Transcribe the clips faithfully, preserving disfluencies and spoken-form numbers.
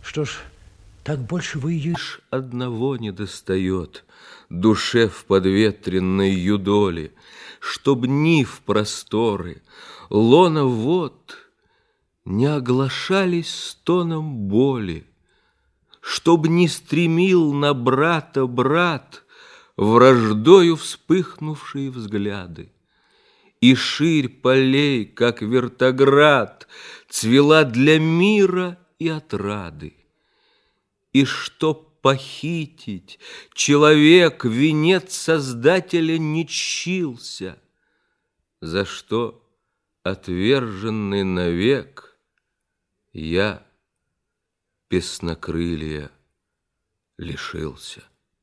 Что ж, так больше вы ее... Лишь одного недостает душе в подветренной юдоле, чтоб нив просторы, лона вод не оглашались стоном боли, чтоб не стремил на брата брат враждою вспыхнувшие взгляды, и ширь полей, как вертоград, цвела для мира и отрады. И чтоб похитить человек венец Создателя не чился, за что, отверженный навек, я песнокрылья лишился.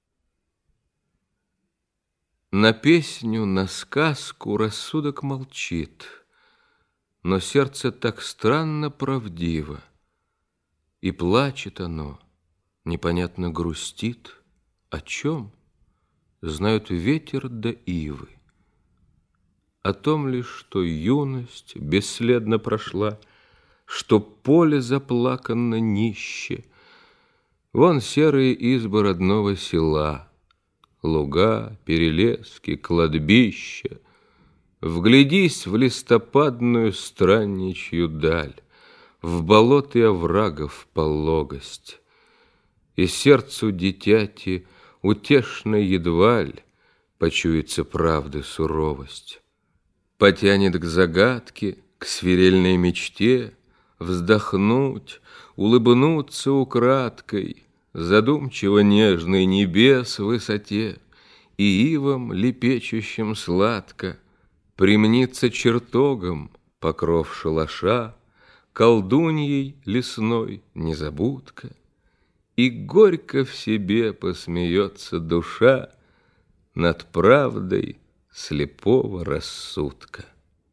На песню, на сказку рассудок молчит, но сердце так странно правдиво, и плачет оно, непонятно грустит. О чем? Знают ветер да ивы. О том лишь, что юность бесследно прошла, что поле заплакано нище. Вон серые избы родного села, луга, перелески, кладбища. Вглядись в листопадную странничью даль, в болот и оврагов пологость, и сердцу дитяти утешно едва ль почуется правды суровость. Потянет к загадке, к свирельной мечте, вздохнуть, улыбнуться украдкой, задумчиво нежный небес в высоте, и ивам, лепечущим сладко, примнится чертогом покров шалаша, колдуньей лесной незабудка, и горько в себе посмеется душа над правдой слепого рассудка.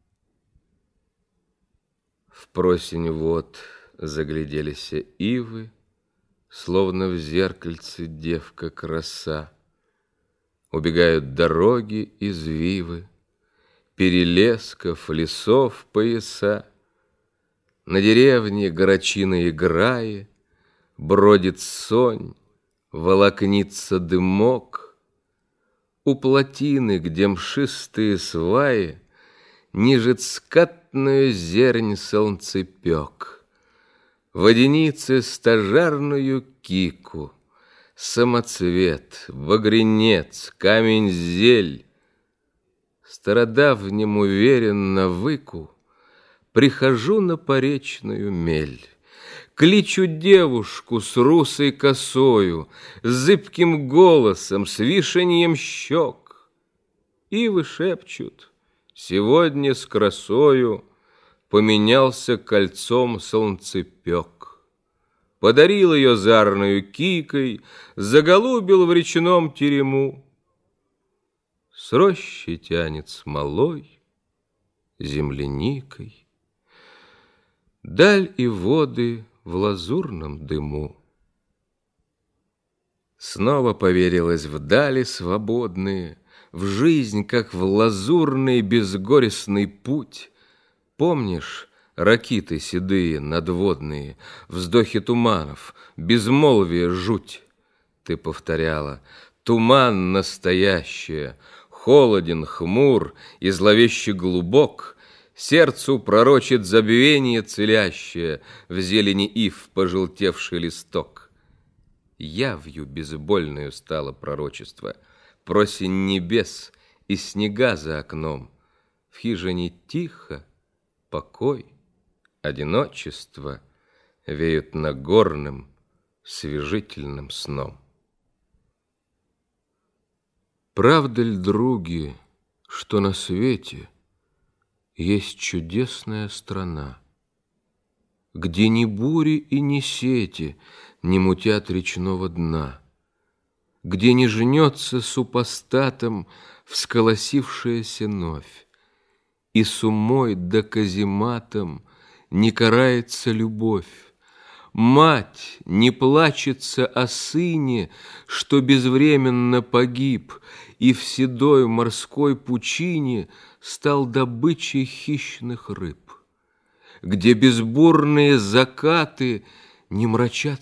В просень вод загляделись ивы, словно в зеркальце девка краса. Убегают дороги, извивы, перелесков, лесов пояса. На деревне горочина играя, бродит сонь, волокнится дымок. У плотины, где мшистые сваи, нижет скатную зернь солнцепек. Водяницы стожарную кику, самоцвет, багрянец, камень-зель. Стародавним уверенно выку прихожу на поречную мель. Кличу девушку с русой косою, с зыбким голосом, с вишеньем щек. Ивы шепчут: сегодня с красою поменялся кольцом солнцепек. Подарил ее зарною кикой, заголубил в речном терему. С рощи тянет смолой, земляникой, даль и воды в лазурном дыму. Снова поверилась в дали свободные, в жизнь, как в лазурный безгорестный путь. Помнишь ракиты седые надводные, вздохи туманов, безмолвие жуть? Ты повторяла: туман настоящее, холоден, хмур и зловеще глубок. Сердцу пророчит забвение целящее, в зелени ив пожелтевший листок. Явью безбольную стало пророчество, просень небес и снега за окном. В хижине тихо, покой, одиночество веют нагорным свежительным сном. Правда ль, други, что на свете есть чудесная страна, где ни бури и ни сети не мутят речного дна, где не жнется супостатом всколосившаяся новь, и с умой да казематом не карается любовь? Мать не плачется о сыне, что безвременно погиб, и в седой морской пучине стал добычей хищных рыб, где безбурные закаты не мрачат